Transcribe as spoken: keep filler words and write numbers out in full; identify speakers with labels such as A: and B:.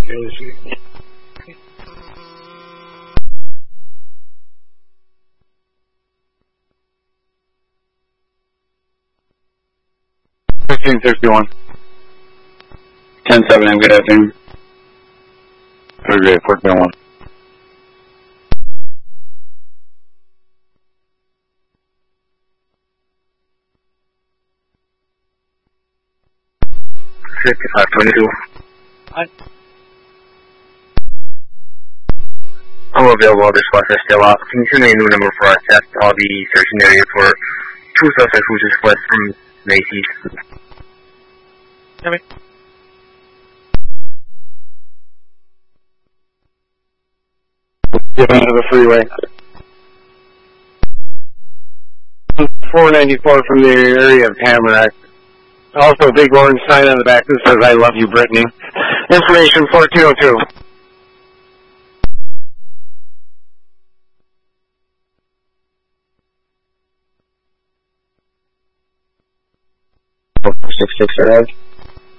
A: fifteen sixty-one.
B: ten seven, good afternoon.
A: thirty-eight fourteen one.
B: fifty-five twenty-two. I'm available on this bus still out. Can you send me a new number for us? That's all the searching area for two suspects who just west from Macy's.
C: Okay.
A: Get onto the freeway. four ninety-four from the area of Tamarack. Also, a big orange sign on the back that says, I love you, Brittany. Information fourteen oh two.
B: six six arrived.